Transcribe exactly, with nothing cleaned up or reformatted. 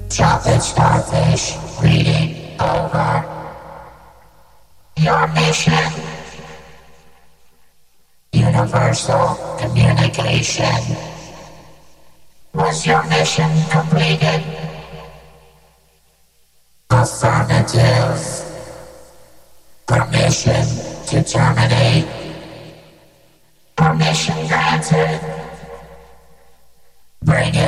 Chocolate starfish reading over. Your mission. Universal communication. Was your mission completed? Affirmative. Permission to terminate. Permission granted. Bring it.